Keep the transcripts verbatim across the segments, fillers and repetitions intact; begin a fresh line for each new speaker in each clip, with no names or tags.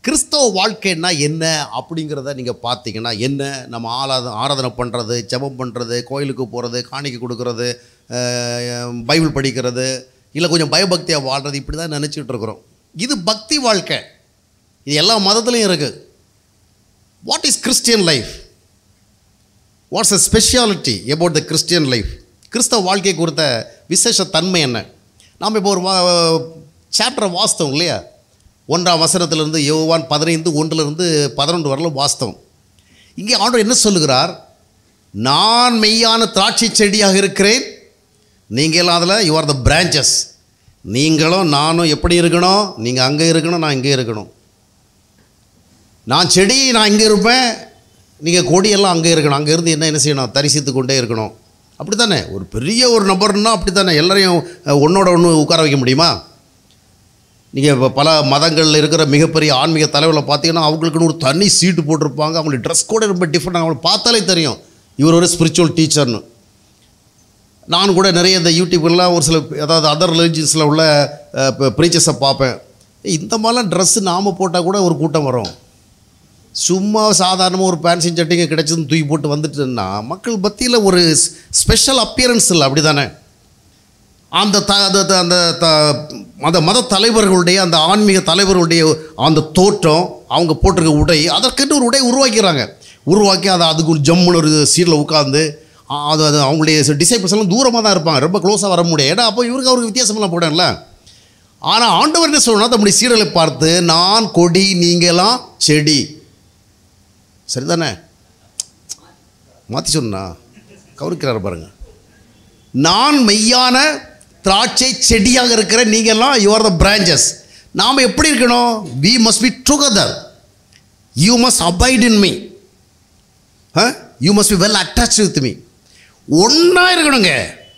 கிறிஸ்தவ வாழ்க்கைன்னா என்ன அப்படிங்கிறத நீங்கள் பார்த்தீங்கன்னா, என்ன நம்ம ஆராத ஆராதனை பண்ணுறது, ஜெபம் பண்ணுறது, கோயிலுக்கு போகிறது, காணிக்கை கொடுக்கறது, பைபிள் படிக்கிறது, இல்லை கொஞ்சம் பயபக்தியாக வாழ்கிறது, இப்படி தான் நினச்சிக்கிட்டு இருக்கிறோம். இது பக்தி வாழ்க்கை. இது எல்லா மதத்துலையும் இருக்குது. What is Christian life? What's a speciality about the Christian life? கிறிஸ்தவ வாழ்க்கை குறித்த விசேஷ தன்மை என்ன? நாம் இப்போ ஒரு வா சாப்டரை வாஸ்தவம் இல்லையா? ஒன்றாம் வசனத்திலிருந்து யோவான் பதினைந்து ஒன்றிலிருந்து பதினொன்று வரலும் வாஸ்தவம். இங்கே ஆண்டவர் என்ன சொல்லுகிறார்? நான் மெய்யான திராட்சை செடியாக இருக்கிறேன், நீங்கள் எல்லாம் அதில் யூ ஆர் த பிரான்ச்சஸ். நீங்களும் நானும் எப்படி இருக்கணும்? நீங்கள் அங்கே இருக்கணும், நான் இங்கே இருக்கணும். நான் செடி, நான் இங்கே இருப்பேன், நீங்கள் கொடியெல்லாம் அங்கே இருக்கணும். அங்கே இருந்து என்ன என்ன செய்யணும்? தரிசித்து கொண்டே இருக்கணும். அப்படி தானே? ஒரு பெரிய ஒரு நபர்னா அப்படி தானே எல்லாரையும் ஒன்றோட ஒன்று உட்கார வைக்க முடியுமா? நீங்கள் இப்போ பல மதங்களில் இருக்கிற மிகப்பெரிய ஆன்மீக தலைவர்களை பார்த்தீங்கன்னா அவங்களுக்குன்னு ஒரு தனி சீட்டு போட்டிருப்பாங்க. அவங்களுக்கு ட்ரெஸ் கூட ரொம்ப டிஃப்ரெண்ட். அவங்களுக்கு பார்த்தாலே தெரியும் இவர் ஒரு ஸ்பிரிச்சுவல் டீச்சர்னு. நான் கூட நிறைய இந்த யூடியூப்லாம் ஒரு சில அதாவது அதர் ரிலிஜியன்ஸில் உள்ள ப்ரீச்சர்ஸை பார்ப்பேன். இந்த மாதிரிலாம் ட்ரெஸ்ஸு நாம் போட்டால் கூட ஒரு கூட்டம் வரும். சும்மா சாதாரணமாக ஒரு பேன்சிங் சட்டிங்க கிடைச்சதுன்னு தூக்கி போட்டு வந்துட்டுன்னா மக்கள் மத்தியில் ஒரு ஸ்பெஷல் அப்பியரன்ஸ் இல்லை. அப்படி தானே? அந்த த அந்த த அந்த மத தலைவர்களுடைய அந்த ஆன்மீக தலைவர்களுடைய அந்த தோற்றம், அவங்க போட்டிருக்க உடை, அதற்கென்று ஒரு உடை உருவாக்கிறாங்க. உருவாக்கி அதை அதுக்கு ஒரு ஜம்முன்னு ஒரு சீரில் உட்காந்து அது அது அவங்களுடைய டிசைபிள்ஸ் எல்லாம் தூரமாக தான் இருப்பாங்க, ரொம்ப க்ளோஸாக வர முடியாது. ஏன்னா அப்போ இவருக்கு அவருக்கு வித்தியாசமெல்லாம் போடல. ஆனால் ஆண்டவர் என்ன சொல்லணும்னா நம்முடைய சீரலை பார்த்து, நான் கொடி, நீங்களாம் செடி. சரிதானே? மாற்றி சொன்னா கவனிக்கிறார் பாருங்க. நான் மெய்யான திராட்சை செடியாக இருக்கிற, நீங்கள்லாம் யூ ஆர் த பிரான்ச்சஸ். நாம் எப்படி இருக்கணும்? We must be together. You must abide in me. You must be well attached with me. ஒன்றா இருக்கணுங்க.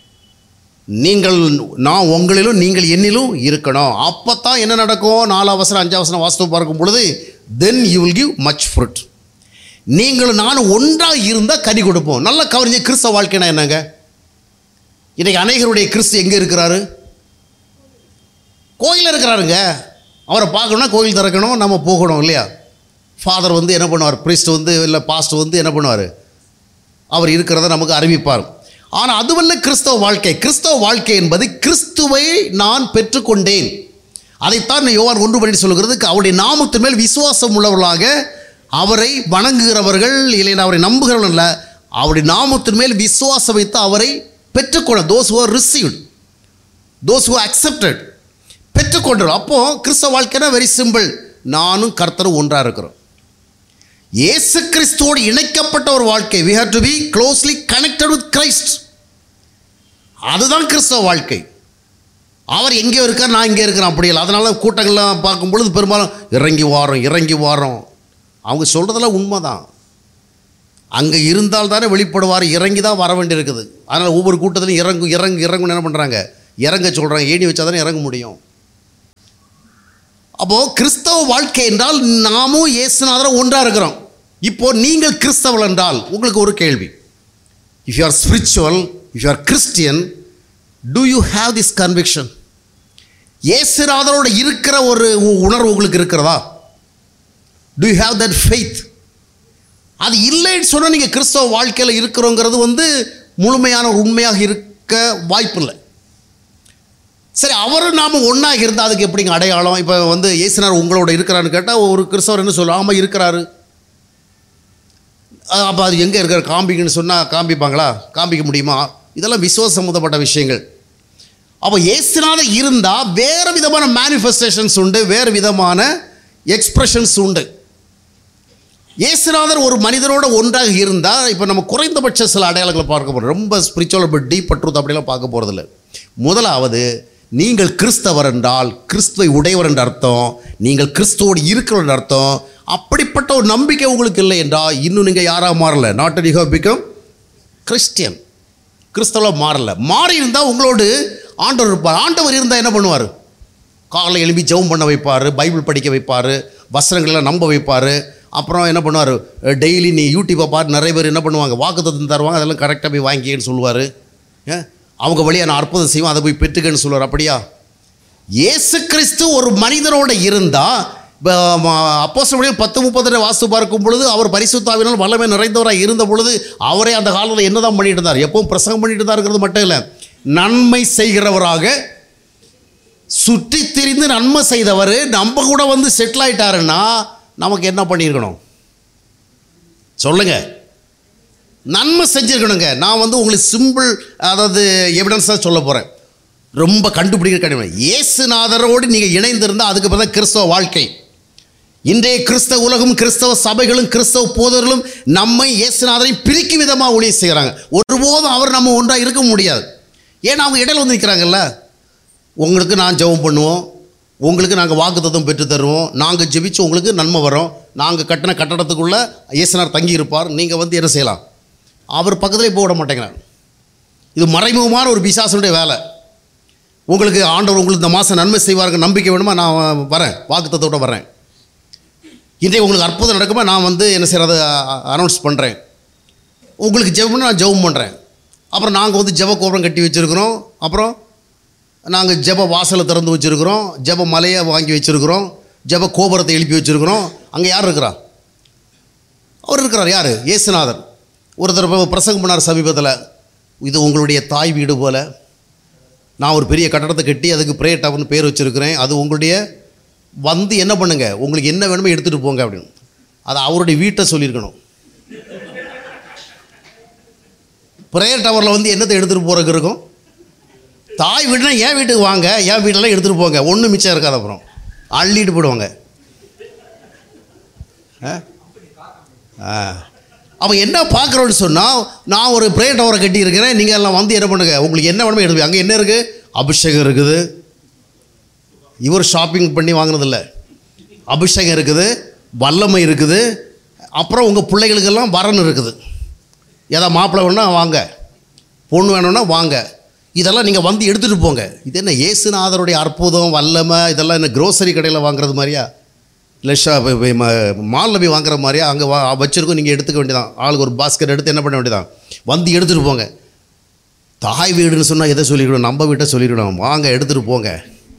நீங்கள் நான் உங்களிலும் நீங்கள் என்னிலும் இருக்கணும். அப்போ தான் என்ன நடக்கும்? நாலாம் வசனம் அஞ்சாம் வசனம் வாஸ்தவம் பார்க்கும் பொழுது, then you will give much fruit. நீங்களும் நானும் ஒன்றாக இருந்தால் கனி கொடுப்போம். நல்லா கவனிங்க, கிறிஸ்தவ வாழ்க்கைனா என்னங்க? இன்றைக்கி அநேகருடைய கிறிஸ்து எங்கே இருக்கிறாரு? கோயிலில் இருக்கிறாருங்க. அவரை பார்க்கணுன்னா கோயில் திறக்கணும், நம்ம போகணும் இல்லையா? ஃபாதர் வந்து என்ன பண்ணுவார்? ப்ரீஸ்ட் வந்து இல்லை பாஸ்டர் வந்து என்ன பண்ணுவார்? அவர் இருக்கிறத நமக்கு அறிவிப்பார். ஆனால் அதுவல்ல கிறிஸ்தவ வாழ்க்கை. கிறிஸ்தவ வாழ்க்கை என்பது கிறிஸ்துவை நான் பெற்றுக்கொண்டேன். அதைத்தான் யோவான் ஒன்று பண்ணி சொல்கிறது. அவருடைய நாமத்தின் மேல் விசுவாசம் உள்ளவர்களாக, அவரை வணங்குகிறவர்கள் இல்லைன்னா அவரை நம்புகிறவர்கள் இல்லை, அவருடைய நாமத்தின் மேல் விசுவாசம் வைத்து அவரை பெற்றுக்கொள்ள, those who are received, those who are accepted, பெற்றுக்கொண்டோம். அப்போது கிறிஸ்தவ வாழ்க்கைனா வெரி சிம்பிள். நானும் கர்த்தரும் ஒன்றாக இருக்கிறோம். இயேசு கிறிஸ்துவோடு இணைக்கப்பட்ட ஒரு வாழ்க்கை. we have to be closely connected with Christ. அதுதான் கிறிஸ்தவ வாழ்க்கை. அவர் எங்கே இருக்கார், நான் இங்கே இருக்கிறேன் அப்படி இல்லை. அதனால கூட்டங்கள்லாம் பார்க்கும் பொழுது பெரும்பாலும் இறங்கி வாரோம் இறங்கி வாரோம். அவங்க சொல்கிறதெல்லாம் உண்மை தான். அங்கே இருந்தால் தானே வெளிப்படுவார். இறங்கி தான் வர வேண்டியிருக்குது. அதனால் ஒவ்வொரு கூட்டத்திலையும் இறங்கு இறங்கு இறங்குன்னு என்ன பண்ணுறாங்க? இறங்க சொல்கிறாங்க. ஏணி வச்சா தானே இறங்க முடியும். அப்போது கிறிஸ்தவ வாழ்க்கை என்றால் நாமும் இயேசுநாதரும் ஒன்றாக இருக்கிறோம். இப்போது நீங்கள் கிறிஸ்தவர்கள் என்றால் உங்களுக்கு ஒரு கேள்வி. If you are spiritual, if you are Christian, two you have this conviction? இயேசுநாதரோடு இருக்கிற ஒரு உணர்வு உங்களுக்கு இருக்கிறதா? Two you have that faith? அது இல்லைன்னு சொன்னால் நீங்கள் கிறிஸ்தவ வாழ்க்கையில் இருக்கிறோங்கிறது வந்து முழுமையான உண்மையாக இருக்க வாய்ப்பு இல்லை. சரி, அவரும் நாம் ஒன்றாக இருந்தால் அதுக்கு எப்படிங்க அடையாளம்? இப்போ வந்து இயேசுநாதர் உங்களோட இருக்கிறான்னு கேட்டால் ஒரு கிறிஸ்தவர் என்ன சொல்லுவோம்? ஆமாம் இருக்கிறாரு. அப்போ அது எங்கே இருக்கிற காம்பிக்குன்னு சொன்னால் காமிப்பாங்களா? காமிக்க முடியுமா? இதெல்லாம் விசுவாச சம்மந்தப்பட்ட விஷயங்கள். அப்போ இயேசுநாதர் இருந்தால் வேறு விதமான மேனிஃபெஸ்டேஷன்ஸ் உண்டு, வேறு விதமான எக்ஸ்பிரஷன்ஸ் உண்டு. இயேசுநாதர் ஒரு மனிதனோட ஒன்றாக இருந்தால், இப்போ நம்ம குறைந்தபட்ச சில அடையாளங்களை பார்க்க போகிறோம். ரொம்ப ஸ்பிரிச்சுவல் இப்போ டீப் ட்ரூத் அப்படிலாம் பார்க்க போகிறதில்ல. முதலாவது, நீங்கள் கிறிஸ்தவர் என்றால் கிறிஸ்துவை உடையவர் என்ற அர்த்தம், நீங்கள் கிறிஸ்துவோடு இருக்கிற என்ற அர்த்தம். அப்படிப்பட்ட ஒரு நம்பிக்கை உங்களுக்கு இல்லை என்றால் இன்னும் நீங்கள் யாராக மாறலை. Not you have become Christian. கிறிஸ்தவ மாறலை. மாறி இருந்தால் உங்களோடு ஆண்டவர் இருப்பார். ஆண்டவர் இருந்தால் என்ன பண்ணுவார்? காலை எழுப்பி ஜெபம் பண்ண வைப்பார், பைபிள் படிக்க வைப்பார், வசனங்களெல்லாம் நம்ப வைப்பார். அப்புறம் என்ன பண்ணுவார்? டெய்லி நீ யூடியூப்பை பார்த்து நிறைய பேர் என்ன பண்ணுவாங்க? வாக்குத்தத்தம் தருவாங்க, அதெல்லாம் கரெக்டாக போய் வாங்கிக்கன்னு சொல்லுவார். அவங்க வழியாக நான் அற்புதம் செய்வோம், அதை போய் பெற்றுக்கன்னு சொல்லுவார். அப்படியா? இயேசு கிறிஸ்து ஒரு மனிதனோடு இருந்தால் அப்போஸ்தலர்கள் பத்து முப்பத்தி வாஸ்து பார்க்கும் பொழுது அவர் பரிசுத்த ஆவியினால் வல்லமை நிறைந்தவராக இருந்த பொழுது அவரே அந்த காலத்தில் என்ன தான் பண்ணிட்டு இருந்தார்? எப்பவும் பிரசங்கம் பண்ணிட்டு தான் இருக்கிறது மட்டும் இல்லை, நன்மை செய்கிறவராக சுற்றி திரிந்து நன்மை செய்தவர் நம்ம கூட வந்து செட்டில் ஆகிட்டாருன்னா நமக்கு என்ன பண்ணியிருக்கணும் சொல்லுங்க? நன்மை செஞ்சுருக்கணுங்க. நான் வந்து உங்களுக்கு சிம்பிள், அதாவது எவிடன்ஸாக சொல்ல போகிறேன், ரொம்ப கண்டுபிடிக்கிற கடினம். இயேசுநாதரோடு நீங்கள் இணைந்திருந்தால் அதுக்கு பிறகு கிறிஸ்தவ வாழ்க்கை. இன்றைய கிறிஸ்தவ உலகம், கிறிஸ்தவ சபைகளும் கிறிஸ்தவ போதர்களும் நம்மை இயேசுநாதரை பிரிக்கும் விதமாக ஊழியம் செய்கிறாங்க. ஒருபோதும் அவர் நம்ம ஒன்றாக இருக்க முடியாது. ஏன்னா அவங்க இடையில வந்து நிற்கிறாங்கல்ல. உங்களுக்கு நான் ஜெபம் பண்ணுவோம், உங்களுக்கு நாங்கள் வாக்குத்தத்தம் பெற்று தருவோம், நாங்கள் ஜெபிச்சு உங்களுக்கு நன்மை வரோம், நாங்கள் கட்டின கட்டடத்துக்குள்ளே இயேசுநாதர் தங்கி இருப்பார், நீங்கள் வந்து என்ன செய்யலாம், அவர் பக்கத்துலேயே போக விட மாட்டேங்கிறார். இது மறைமுகமான ஒரு பிசாசனுடைய வேலை. உங்களுக்கு ஆண்டவர் உங்களுக்கு இந்த மாதம் நன்மை செய்வார்கள் நம்பிக்கை வேணுமா, நான் வரேன், வாக்குத்தத்தோடு வரேன், இன்றைக்கு உங்களுக்கு அற்புதம் நடக்குமா, நான் வந்து என்ன செய்கிறத அனௌன்ஸ் பண்ணுறேன், உங்களுக்கு ஜெபம்னா நான் ஜெபம் பண்ணுறேன். அப்புறம் நாங்கள் வந்து ஜெப கோபுரம் கட்டி வச்சுருக்கிறோம், அப்புறம் நாங்கள் ஜெப வாசலை திறந்து வச்சுருக்கிறோம், ஜெப மலையை வாங்கி வச்சுருக்கிறோம், ஜெப கோபுரத்தை எழுப்பி வச்சுருக்கிறோம். அங்கே யார் இருக்கிறா? அவர் இருக்கிறார். யார்? இயேசுநாதர். ஒருத்தர் பிரசங்கம் பண்ணார் சமீபத்தில், இது உங்களுடைய தாய் வீடு போல், நான் ஒரு பெரிய கட்டடத்தை கட்டி அதுக்கு ப்ரேயர் டவர்னு பேர் வச்சுருக்கிறேன், அது உங்களுடைய, வந்து என்ன பண்ணுங்க, உங்களுக்கு என்ன வேணுமோ எடுத்துகிட்டு போங்க அப்படின்னு. அது அவருடைய வீட்டை சொல்லியிருக்கணும். ப்ரேயர் டவரில் வந்து என்னத்தை எடுத்துகிட்டு போகிறதுக்கு இருக்கும்? தாய் வீடுனா என் வீட்டுக்கு வாங்க, என் வீட்டெல்லாம் எடுத்துகிட்டு போங்க, ஒன்றும் மிச்சம் இருக்காது, அப்புறம் அள்ளிட்டு போயிடுவாங்க. ஆ அவன் என்ன பார்க்குறோன்னு சொன்னால், நான் ஒரு ப்ரேயர் டவரை கட்டி இருக்கிறேன், நீங்கள் எல்லாம் வந்து என்ன பண்ணுங்க, உங்களுக்கு என்ன வேணுமோ எடுத்து. அங்கே என்ன இருக்குது? அபிஷேகம் இருக்குது. இவர் ஷாப்பிங் பண்ணி வாங்கினதில்லை, அபிஷேகம் இருக்குது, வல்லமை இருக்குது, அப்புறம் உங்கள் பிள்ளைகளுக்கெல்லாம் வரன் இருக்குது. ஏதாவது மாப்பிள்ளை வேணும்னா வாங்க, பொண்ணு வேணும்னா வாங்க, இதெல்லாம் நீங்கள் வந்து எடுத்துகிட்டு போங்க. இது என்ன இயேசுநாதருடைய அற்புதம் வல்லமை? இதெல்லாம் என்ன க்ரோசரி கடையில் வாங்குறது மாதிரியா, இல்லை ஷா மாலில் போய் வாங்குற மாதிரியா? அங்கே வா வச்சுருக்கோம், நீங்கள் எடுத்துக்க வேண்டியதான். ஆளுக்கு ஒரு பாஸ்கெட் எடுத்து என்ன பண்ண வேண்டியதான், வந்து எடுத்துகிட்டு போங்க. தாய் வீடுன்னு சொன்னால் எதை சொல்லிவிடணும்? நம்ம வீட்டை சொல்லிவிடணும், வாங்க எடுத்துகிட்டு போங்க.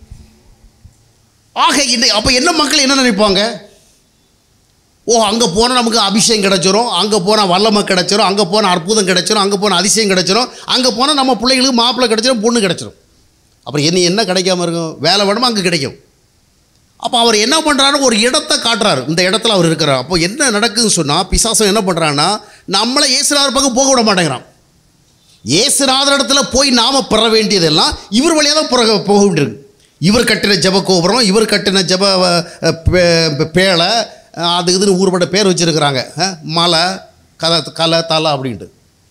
ஆக இந்த அப்போ என்ன மக்கள் என்ன நினைப்பாங்க? ஓ, அங்கே போனால் நமக்கு அபிஷேகம் கிடச்சிரும், அங்கே போனால் வல்லமை கிடச்சிரும், அங்கே போனால் அற்புதம் கிடச்சிரும், அங்கே போனால் அதிசயம் கிடச்சிரும், அங்கே போனால் நம்ம பிள்ளைகளுக்கு மாப்பிள்ளை கிடச்சிரும், பொண்ணு கிடச்சிரும். அப்புறம் என்ன என்ன கிடைக்காம இருக்கும்? வேலை வேணுமோ அங்கே கிடைக்கும். அப்போ அவர் என்ன பண்ணுறாரு? ஒரு இடத்தை காட்டுறாரு, இந்த இடத்துல அவர் இருக்கிறார். அப்போ என்ன நடக்குதுன்னு சொன்னால், பிசாசம் என்ன பண்ணுறான்னா, நம்மளை இயேசுநாதர் பக்கம் போக விட மாட்டேங்கிறான். இயேசுநாதர் இடத்துல போய் நாம் பெற வேண்டியதெல்லாம் இவர் வழியாக தான் போக போக வேண்டியிருக்கு. இவர் கட்டின ஜெப கோபுரம், இவர் கட்டின ஜெப பேழை, அது இதுன்னு ஊர்பட்ட பேர் வச்சுருக்கிறாங்க, மலை கலை கலை தலை அப்படின்ட்டு.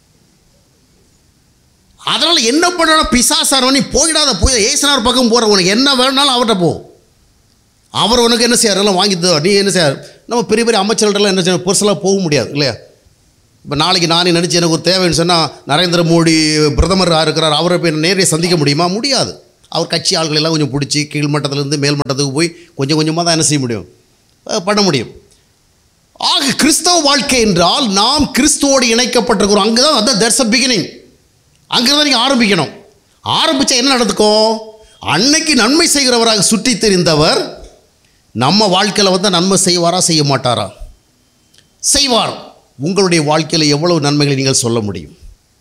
அதனால் என்ன பண்ணணும்? பிசாசாரம் நீ போயிடாத, போய் இயேசுநாதர் பக்கம் போகிற, உனக்கு என்ன வேணுனாலும் அவர்கிட்ட போ, அவர் உனக்கு என்ன செய்யார், எல்லாம் வாங்கி தருவார். நீ என்ன செய்யார்? நம்ம பெரிய பெரிய அமைச்சர்கள்ட்டெல்லாம் என்ன செய்யணும், பெருசெல்லாம் போக முடியாது இல்லையா? இப்போ நாளைக்கு நானே நினச்சி எனக்கு ஒரு தேவைன்னு சொன்னால், நரேந்திர மோடி பிரதமர் இருக்கிறார், அவரை போய் நேரடியாக சந்திக்க முடியுமா? முடியாது. அவர் கட்சி ஆள்களெல்லாம் கொஞ்சம் பிடிச்சி கீழ்மட்டத்திலேருந்து மேல் மட்டத்துக்கு போய் கொஞ்சம் கொஞ்சமாக தான் என்ன செய்ய முடியும், பண்ண முடியும். ஆக கிறிஸ்தவ வாழ்க்கை என்றால் நாம் கிறிஸ்துவோடு இணைக்கப்பட்டிருக்கிறோம். அங்கே தான் அதான் தட்ஸ் அ பிகினிங். அங்கே தான் நீங்கள் ஆரம்பிக்கணும். ஆரம்பித்தா என்ன நடக்கும்? அன்னைக்கு நன்மை செய்கிறவராக சுற்றி தெரிந்தவர் நம்ம வாழ்க்கையில் வந்து நன்மை செய்வாரா செய்ய மாட்டாரா? செய்வார். உங்களுடைய வாழ்க்கையில் எவ்வளவு நன்மைகளை நீங்கள் சொல்ல முடியும்?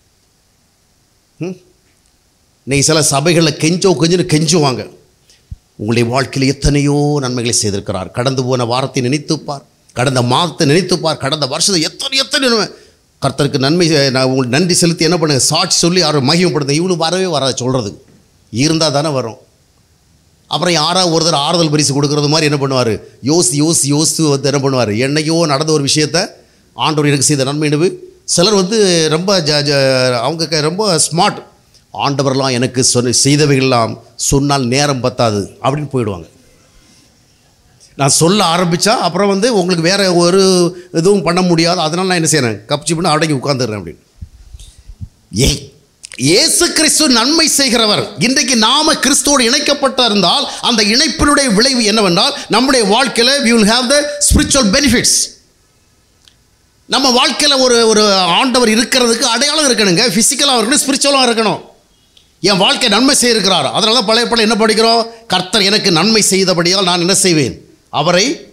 இன்றைக்கி சில சபைகளில் கெஞ்சோ கெஞ்சுன்னு கெஞ்சுவாங்க. உங்களுடைய வாழ்க்கையில் எத்தனையோ நன்மைகளை செய்திருக்கிறார். கடந்து போன வாரத்தை நினைத்துப்பார், கடந்த மாதத்தை நினைத்துப்பார், கடந்த வருஷத்தை எத்தனை எத்தனை கர்த்தருக்கு நன்மை நான் உங்களுக்கு நன்றி செலுத்தி என்ன பண்ணுங்க, சாட்சி சொல்லி யாரும் மகிமைப்படுத்த. இவனு வரவே வராது சொல்கிறது, இருந்தால் தானே வரும். அப்புறம் யாராவது ஒருத்தர் ஆறுதல் பரிசு கொடுக்குறது மாதிரி என்ன பண்ணுவார், யோசி யோசி யோசி வந்து என்ன பண்ணுவார், என்னையோ நடந்த ஒரு விஷயத்தை ஆண்டவர் எனக்கு செய்த நன்மை. சிலர் வந்து ரொம்ப ஜ ஜ அவங்க ரொம்ப ஸ்மார்ட், ஆண்டவரெல்லாம் எனக்கு சொன்ன செய்தவைகள்லாம் சொன்னால் நேரம் பத்தாது அப்படின்னு போயிடுவாங்க. நான் சொல்ல ஆரம்பித்தா அப்புறம் வந்து உங்களுக்கு வேறு ஒரு இதுவும் பண்ண முடியாது, அதனால் நான் என்ன செய்கிறேன், கப்சி பண்ணி அடங்கி உட்காந்துடுறேன் அப்படின்னு. ஏ இயேசு கிறிஸ்து நன்மை செய்கிறவர். இன்றைக்கு நாம கிறிஸ்துவோடு இணைக்கப்பட்ட இருந்தால் அந்த இணைப்பினுடைய விளைவு என்னவென்றால், நம்முடைய வாழ்க்கையில் we will have the spiritual benefits. நம்ம வாழ்க்கையில் ஒரு ஒரு ஆண்டவர் இருக்கிறதுக்கு அடையாளம் இருக்கணுங்க. ஃபிசிக்கலாக இருக்கணும், ஸ்பிரிச்சுவலாக இருக்கணும். என் வாழ்க்கை நன்மை செய்திருக்கிறார். அதனால தான் பழைய பழைய என்ன படிக்கிறோம், கர்த்தர் எனக்கு நன்மை செய்தபடியால் நான் என்ன செய்வேன், அவரை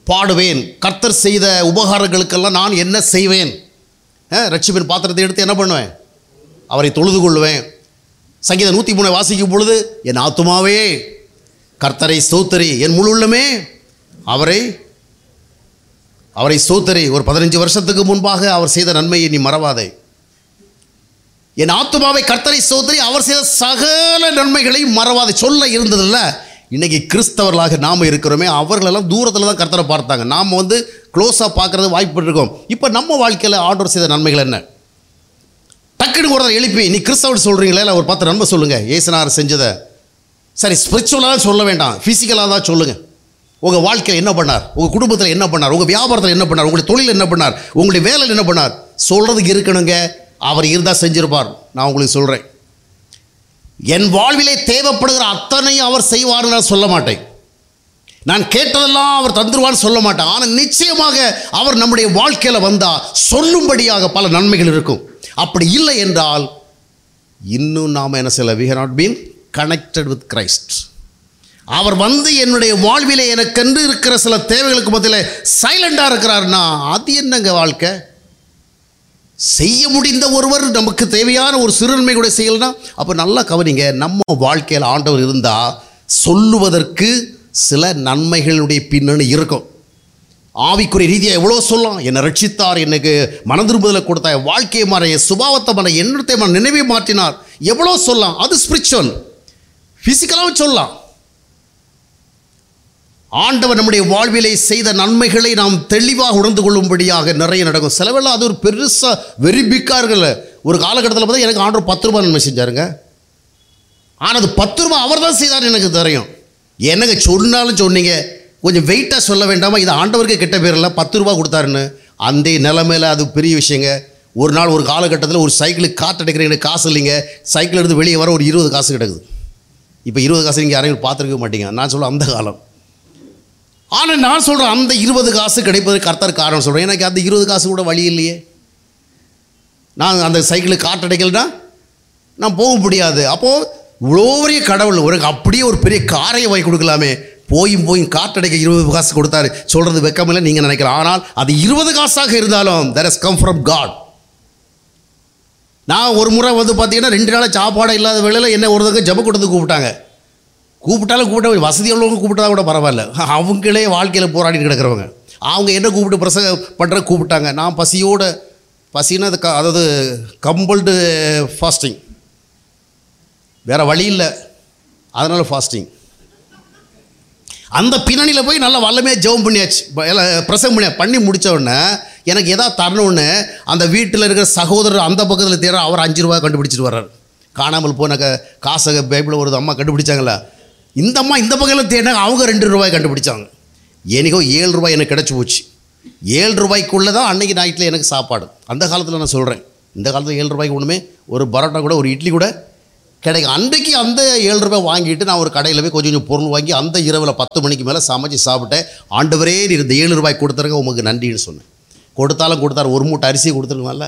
பாடுவேன். கர்த்தர் செய்த உபகாரங்களுக்கெல்லாம் நான் என்ன செய்வேன்? ரட்சிப்பின் பாத்திரத்தை எடுத்து என்ன பண்ணுவேன்? அவரை தொழுது கொள்வேன். சங்கீதம் நூற்றி மூணு வாசிக்கும் பொழுது, என் ஆத்துமாவே கர்த்தரை ஸ்தோத்திரி, என் முழு உள்ளமே அவரை அவரை ஸ்தோத்திரி. ஒரு பதினஞ்சு வருஷத்துக்கு முன்பாக அவர் செய்த நன்மையை நீ மறவாதே. என் ஆத்துமாவை கர்த்தரை ஸ்தோத்திரி, அவர் செய்த சகல நன்மைகளையும் மறவாதே. சொல்ல இருந்ததில்ல. இன்றைக்கி கிறிஸ்தவர்களாக நாம் இருக்கிறோமே, அவர்களெல்லாம் தூரத்தில் தான் கர்த்தரை பார்த்தாங்க. நாம் வந்து க்ளோஸாக பார்க்குறது வாய்ப்பு இருக்கோம். இப்போ நம்ம வாழ்க்கையில் ஆண்டவர் செய்த நன்மைகள் என்ன? டக்குன்னு ஒரு எழுப்பி, நீ கிறிஸ்தவர் சொல்கிறீங்களே, இல்லை ஒரு பத்து நன்மை சொல்லுங்கள் இயேசுநாதர் செஞ்சதை. சரி, ஸ்பிரிச்சுவலாக சொல்ல வேண்டாம், ஃபிசிக்கலாக தான் சொல்லுங்கள். உங்கள் வாழ்க்கையில் என்ன பண்ணார்? உங்கள் குடும்பத்தில் என்ன பண்ணார்? உங்கள் வியாபாரத்தில் என்ன பண்ணார்? உங்களுடைய தொழில் என்ன பண்ணார்? உங்களுடைய வேலையில் என்ன பண்ணார்? சொல்கிறதுக்கு இருக்கணுங்க. அவர் இருந்தால் செஞ்சிருப்பார். நான் உங்களுக்கு சொல்கிறேன், என் வாழ்விலே தேவைப்படுகிற அத்தனையும் அவர் செய்வார்னு நான் சொல்ல மாட்டேன். நான் கேட்டதெல்லாம் அவர் தந்துருவான்னு சொல்ல மாட்டேன். ஆனால் நிச்சயமாக அவர் நம்முடைய வாழ்க்கையில் வந்தால் சொல்லும்படியாக பல நன்மைகள் இருக்கும். அப்படி இல்லை என்றால் இன்னும் நாம் என்ன செய்யல? we have not been connected with Christ. அவர் வந்து என்னுடைய வாழ்விலே எனக்கென்று இருக்கிற சில தேவைகளுக்கு மத்தியில் சைலண்டாக இருக்கிறார்னா அது என்னங்க வாழ்க்கை? செய்ய முடிந்த ஒருவர் நமக்கு தேவையான ஒரு சிறுநன்மை கூட செய்யலைன்னா அப்போ நல்லா கவனிங்க. நம்ம வாழ்க்கையில் ஆண்டவர் இருந்தால் சொல்லுவதற்கு சில நன்மைகளுடைய பின்னணி இருக்கும். ஆவிக்குரிய ரீதியாக எவ்வளோ சொல்லலாம். என்னை ரட்சித்தார், எனக்கு மனதிரும்புதலை கொடுத்தார், வாழ்க்கையை மாற, என் சுபாவத்தை மாற, எண்ணத்தை மாற, நினைவை மாற்றினார், எவ்வளோ சொல்லலாம். அது ஸ்பிரிச்சுவல். ஃபிசிக்கலாகவும் சொல்லலாம். ஆண்டவர் நம்முடைய வாழ்விலை செய்த நன்மைகளை நாம் தெளிவாக உணர்ந்து கொள்ளும்படியாக நிறைய நடக்கும். செலவெல்லாம் அது ஒரு பெருசாக வெரி பிக்கார்கள். ஒரு காலகட்டத்தில் பார்த்தா எனக்கு ஆண்டவர் பத்து ரூபா நன்மை செஞ்சாருங்க. ஆனால் அது பத்து ரூபா அவர் தான் செய்தார் எனக்கு தெரியும். என்னங்க சொன்னாலும் சொன்னீங்க, கொஞ்சம் வெயிட்டாக சொல்ல வேண்டாமா? இது ஆண்டவருக்கு கெட்ட பேர் இல்லை, பத்து ரூபா கொடுத்தாருன்னு. அந்த நிலைமையில் அது பெரிய விஷயங்க. ஒரு நாள் ஒரு காலகட்டத்தில் ஒரு சைக்கிளுக்கு காற்று அடைக்கிறேன், காசு இல்லைங்க. சைக்கிள் எடுத்து வெளியே வர ஒரு இருபது காசு கிடக்குது. இப்போ இருபது காசு நீங்கள் யாரையும் பார்த்துருக்க மாட்டீங்க. நான் சொல்ல அந்த காலம். ஆனால் நான் சொல்கிறேன், அந்த இருபது காசு கிடைப்பது கர்த்தர் காரணம் சொல்கிறேன். எனக்கு அந்த இருபது காசு கூட வழி இல்லையே. நான் அந்த சைக்கிளுக்கு காற்று அடைக்கலைன்னா நான் போக முடியாது. அப்போது இவ்வளோ பெரிய கடவுள் ஒரு அப்படியே ஒரு பெரிய காரையை வாங்கி கொடுக்கலாமே, போயும் போயும் காற்றடைக்க இருபது காசு கொடுத்தாரு சொல்கிறது வெக்கமில்லை நீங்கள் நினைக்கலாம். ஆனால் அது இருபது காசாக இருந்தாலும் that has come from God. நான் ஒரு முறை வந்து பார்த்தீங்கன்னா ரெண்டு நாள் சாப்பாடு இல்லாத வேளையில் என்ன ஒரு தடவை ஜெப கூட்டத்துக்கு கூப்பிட்டாங்க. கூப்பிட்டாலும் கூப்பிட்ட வசதி உள்ளவங்க கூப்பிட்டா கூட பரவாயில்ல, அவங்களே வாழ்க்கையில் போராடிட்டு கிடக்கிறவங்க. அவங்க என்ன கூப்பிட்டு பிரசங்க பண்ணுற கூப்பிட்டாங்க. நான் பசியோடு பசின்னா அது க அதாவது கம்பல்டு ஃபாஸ்டிங், வேறு வழி இல்லை, அதனால் ஃபாஸ்டிங். அந்த பின்னணியில் போய் நல்லா வல்லமையாக ஜெபம் பண்ணியாச்சு, பிரசங்கம் பண்ணியா பண்ணி முடித்த உடனே எனக்கு எதாவது தரணுன்னு அந்த வீட்டில் இருக்கிற சகோதரர் அந்த பக்கத்தில் தேர அவர் அஞ்சு ரூபா கண்டுபிடிச்சிட்டு வர்றார். காணாமல் போன க காசை பைபிளில் ஒரு அம்மா கண்டுபிடிச்சாங்களா, இந்த அம்மா இந்த பக்கத்தில் தேடினாங்க, அவங்க ரெண்டு ரூபாய் கண்டுபிடிச்சாங்க. எனக்கோ ஏழு ரூபாய் எனக்கு கிடச்சி போச்சு. ஏழு ரூபாய்க்குள்ளே தான் அன்றைக்கி நைட்டில் எனக்கு சாப்பாடு. அந்த காலத்தில் நான் சொல்கிறேன், இந்த காலத்தில் ஏழு ரூபாய்க்கு ஒன்றுமே ஒரு பரோட்டா கூட ஒரு இட்லி கூட கிடைக்கும். அன்றைக்கி அந்த ஏழு ரூபாய் வாங்கிட்டு நான் ஒரு கடையில் போய் கொஞ்சம் கொஞ்சம் பொருள் வாங்கி அந்த இரவில் பத்து மணிக்கு மேலே சமைச்சு சாப்பிட்டேன். ஆண்டவரே நீ இந்த ஏழு ரூபாய் கொடுத்துருங்க உங்களுக்கு நன்றின்னு சொன்னேன். கொடுத்தாலும் கொடுத்தாரு, ஒரு மூட்டை அரிசி கொடுத்துருக்கலாம்ல.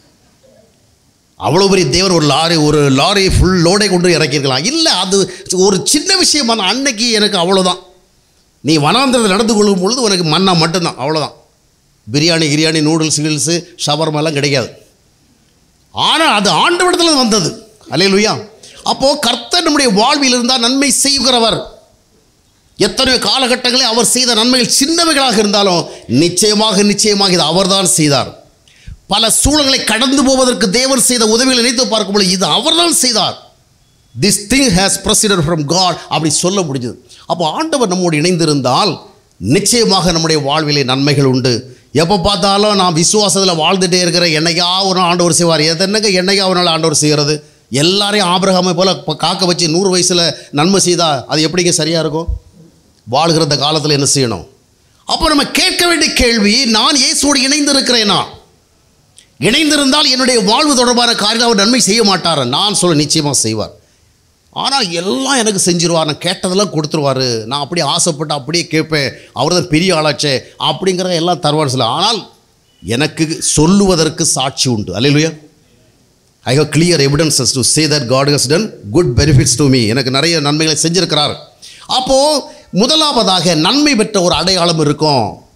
அவ்வளோ பெரிய தேவர் ஒரு லாரி ஒரு லாரி ஃபுல் லோடை கொண்டு இறக்கியிருக்கலாம். இல்லை, அது ஒரு சின்ன விஷயமான அன்னைக்கு எனக்கு அவ்வளோதான். நீ வனாந்திரத்தில் நடந்து கொள்ளும் பொழுது உனக்கு மண்ணா மட்டும்தான், அவ்வளோதான். பிரியாணி கிரியாணி நூடுல்ஸ் கீல்ஸு ஷவர்மெல்லாம் கிடைக்காது. ஆனால் அது ஆண்டவரிடத்தில் வந்தது. அல்லேலூயா. அப்போது கர்த்தர் நம்முடைய வாழ்வில் இருந்தால் நன்மை செய்கிறவர். எத்தனையோ காலகட்டங்களில் அவர் செய்த நன்மைகள் சின்னவைகளாக இருந்தாலும் நிச்சயமாக நிச்சயமாக இது அவர்தான் செய்தார். பல சூழல்களை கடந்து போவதற்கு தேவன் செய்த உதவிகளை நினைத்து பார்க்கும்போது இது அவர்தான் செய்தார். This thing has proceeded from God அப்படி சொல்ல முடிஞ்சது. அப்போ ஆண்டவர் நம்மோடு இணைந்திருந்தால் நிச்சயமாக நம்முடைய வாழ்விலே நன்மைகள் உண்டு. எப்போ பார்த்தாலும் நான் விசுவாசத்தில் வாழ்ந்துகிட்டே இருக்கிற என்னைக்கா ஒரு நாள் ஆண்டவர் செய்வார். எதனங்க என்னைக்கா ஒரு நாள் ஆண்டவர் செய்கிறது? எல்லாரையும் ஆபிரகாமை போல் காக்க வச்சு நூறு வயசில் நன்மை செய்தால் அது எப்படிங்க சரியாக இருக்கும்? வாழ்கிற இந்த காலத்தில் என்ன செய்யணும்? அப்போ நம்ம கேட்க வேண்டிய கேள்வி, நான் இயேசுவோடு இணைந்திருக்கிறேனா? இணைந்திருந்தால் என்னுடைய வாழ்வு தொடர்பான காரியம் அவர் நன்மை செய்ய மாட்டார். நான் சொல்ல நிச்சயமாக செய்வார். ஆனால் எல்லாம் எனக்கு செஞ்சிருவார், நான் கேட்டதெல்லாம் கொடுத்துருவார், நான் அப்படியே ஆசைப்பட்டு அப்படியே கேட்பேன், அவர் தான் பெரிய ஆளாச்சே அப்படிங்கிற எல்லாம் தருவார் சொல்ல. ஆனால் எனக்கு சொல்லுவதற்கு சாட்சி உண்டு. அல்லேலூயா. I have clear evidences to say that God has done good benefits to me. எனக்கு நிறைய நன்மைகளை செஞ்சிருக்கிறார். அப்போது முதலாவதாக நன்மை பெற்ற ஒரு அடையாளம் இருக்கும்.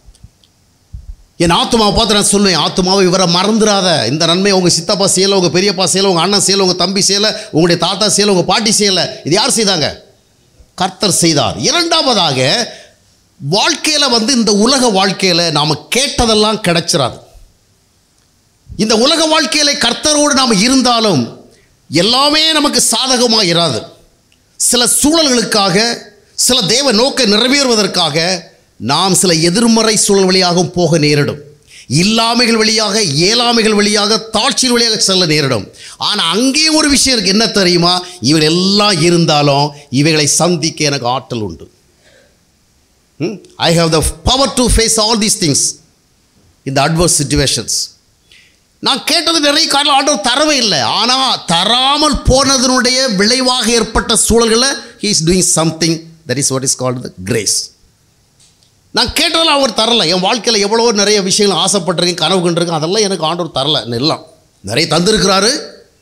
என் ஆத்துமாவை பார்த்து நான் சொல்லுவேன், ஆத்துமாவை இவரை மறந்துடாத. இந்த நன்மை உங்கள் சித்தப்பா செய்யலை, உங்கள் பெரியப்பா செய்யலை, உங்கள் அண்ணன் செய்யலை, உங்கள் தம்பி செய்யலை, உங்களுடைய தாத்தா செய்யலை, உங்கள் பாட்டி செய்யலை. இது யார் செய்தாங்க? கர்த்தர் செய்தார். இரண்டாவதாக, வாழ்க்கையில் வந்து இந்த உலக வாழ்க்கையில் நாம் கேட்டதெல்லாம் கிடைச்சிடாது. இந்த உலக வாழ்க்கையில் கர்த்தரோடு நாம் இருந்தாலும் எல்லாமே நமக்கு சாதகமாக இராது. சில சூழல்களுக்காக, சில தேவ நோக்கை நிறைவேறுவதற்காக நாம் சில எதிர்மறை சூழல் வழியாகவும் போக நேரிடும். இல்லாமைகள் வழியாக, இயலாமைகள் வழியாக, தாழ்ச்சிகள் வழியாக செல்ல நேரிடும். ஆனால் அங்கேயும் ஒரு விஷயம் இருக்குது. என்ன தெரியுமா? இவைகள் எல்லாம் இருந்தாலும் இவைகளை சந்திக்க எனக்கு ஆற்றல் உண்டு. I have the power to face all these things in the adverse situations. நான் கேட்டது நிறைய காரணம் ஆண்டவர் தரவே இல்லை. ஆனால் தராமல் போனதனுடைய விளைவாக ஏற்பட்ட சூழல்களில் he is doing something. That is what is called the grace. நான் கேட்டதில் அவர் தரலை. என் வாழ்க்கையில் எவ்வளோ நிறைய விஷயங்கள் ஆசைப்பட்டிருக்கேன், கனவு கண்டிருக்கேன், அதெல்லாம் எனக்கு ஆண்டவர் தரலை. எல்லாம் நிறைய தந்திருக்கிறாரு.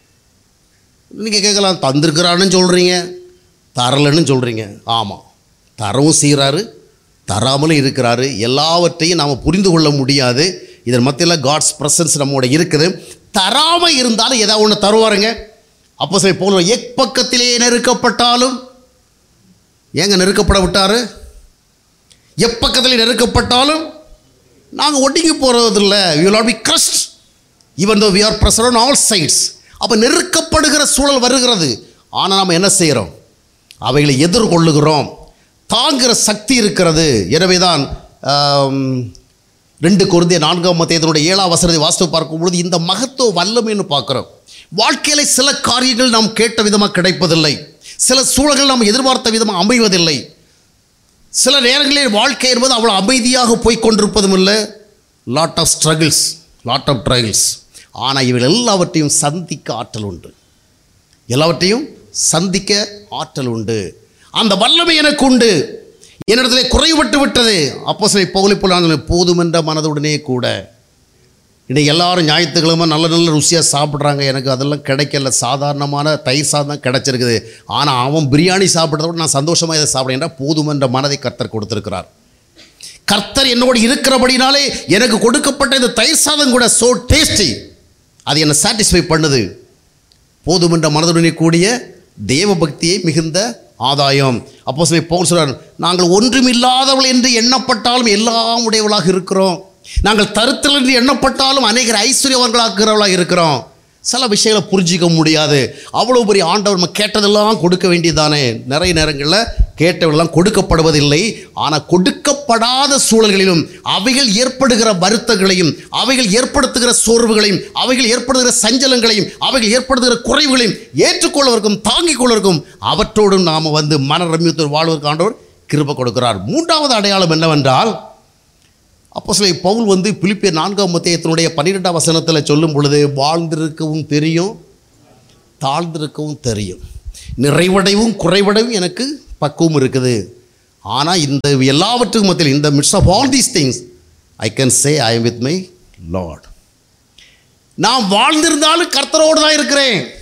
நீங்கள் கேட்கலாம், தந்திருக்கிறான்னு சொல்கிறீங்க, தரலைன்னு சொல்கிறீங்க. ஆமாம், தரவும் செய்கிறாரு, தராமலும் இருக்கிறாரு. எல்லாவற்றையும் நாம் புரிந்து கொள்ள முடியாது. இதன் மத்தியில் காட்ஸ் ப்ரெசன்ஸ் நம்மோட இருக்குது. தராமல் இருந்தாலும் ஏதாவது ஒன்று தருவாருங்க. அப்போ சரி போல எப்பக்கத்திலே நெருக்கப்பட்டாலும், ஏங்க நெருக்கப்பட விட்டார்? எப்பக்கத்திலே நெருக்கப்பட்டாலும் நாங்கள் ஒடுங்கி போகிறதில்லை. we will not be crushed even though we are pressed on all sides. அப்போ நெருக்கப்படுகிற சூழல் வருகிறது. ஆனால் நாம் என்ன செய்கிறோம்? அவைகளை எதிர்கொள்ளுகிறோம். தாங்குகிற சக்தி இருக்கிறது. எனவே தான் ரெண்டு கொரிந்தியர் நான்காம் அத்தியாயத்தினுடைய ஏழாம் வசனத்தை வாசித்து பார்க்கும் பொழுது இந்த மகத்துவ வல்லமைன்னு பார்க்குறோம். வாழ்க்கையில் சில காரியங்கள் நாம் கேட்ட விதமாக கிடைப்பதில்லை. சில சூழல்கள் நாம் எதிர்பார்த்த விதமாக அமைவதில்லை. சில நேரங்களில் வாழ்க்கை என்பது அவ்வளோ அமைதியாக போய் கொண்டிருப்பதும் இல்லை. Lot of struggles, lot of trials. ஆனால் இவர்கள் எல்லாவற்றையும் சந்திக்க ஆற்றல் உண்டு. எல்லாவற்றையும் சந்திக்க ஆற்றல் உண்டு. அந்த வல்லமை எனக்கு உண்டு. என்னிடத்தில் குறைபட்டு விட்டது. அப்போஸ்தலன் பவுலை போல போதுமென்ற மனதுடனே கூட. இன்றைக்கி எல்லாரும் ஞாயிற்றுக்கிழமை நல்ல நல்ல ருசியாக சாப்பிட்றாங்க. எனக்கு அதெல்லாம் கிடைக்கல. சாதாரணமான தயிர் சாதம் தான் கிடச்சிருக்குது. ஆனால் அவன் பிரியாணி சாப்பிட்றத விட நான் சந்தோஷமாக இதை சாப்பிட்றேன். போதுமென்ற மனதை கர்த்தர் கொடுத்திருக்கிறார். கர்த்தர் என்னோடு இருக்கிறபடினாலே எனக்கு கொடுக்கப்பட்ட இந்த தயிர் சாதம் கூட சோ டேஸ்டி, அது என்னை சாட்டிஸ்ஃபை பண்ணுது. போதுமென்ற மனதுடனே கூடிய தேவ பக்தியை மிகுந்த ஆதாயம். அப்போஸ்தலன் பவுல் சொல்றார், நாங்கள் ஒன்றுமில்லாதவள் என்று எண்ணப்பட்டாலும் எல்லாம் உடையவளாக இருக்கிறோம். நாங்கள் தருத்தல் என்று எண்ணப்பட்டாலும் அநேகர் ஐஸ்வர்யவான்களாகிறவர்களாக இருக்கிறோம். சில விஷயங்களை புரிஞ்சிக்க முடியாது. அவ்வளோ பெரிய ஆண்டவர் நம்ம கேட்டதெல்லாம் கொடுக்க வேண்டியதானே. நிறைய நேரங்களில் கேட்டவர்களெல்லாம் கொடுக்கப்படுவதில்லை. ஆனால் கொடுக்கப்படாத சூழல்களிலும் அவைகள் ஏற்படுகிற வருத்தங்களையும், அவைகள் ஏற்படுத்துகிற சோர்வுகளையும், அவைகள் ஏற்படுகிற சஞ்சலங்களையும், அவைகள் ஏற்படுத்துகிற குறைவுகளையும் ஏற்றுக்கொள்வதற்கும் தாங்கிக் கொள்வதற்கும் அவற்றோடும் நாம் வந்து மன ரம்யத்தோடு வாழ்வதற்கு ஆண்டவர் கிருபை கொடுக்கிறார். மூன்றாவது அடையாளம் என்னவென்றால், அப்போஸ்தலன் பவுல் வந்து பிலிப்பியர் நான்காம் அத்தியாயத்தினுடைய பன்னிரெண்டாம் வசனத்தில் சொல்லும் பொழுது, வாழ்ந்திருக்கவும் தெரியும், தாழ்ந்திருக்கவும் தெரியும், நிறைவடைவும் குறைவடைவும் எனக்கு பக்குவம் இருக்குது. ஆனால் இந்த எல்லாவற்றுக்கும் மத்தியில், இந்த myths of all these things I can say I am with my Lord. நான் வாழ்ந்திருந்தாலும் கர்த்தரோடு தான் இருக்கிறேன்.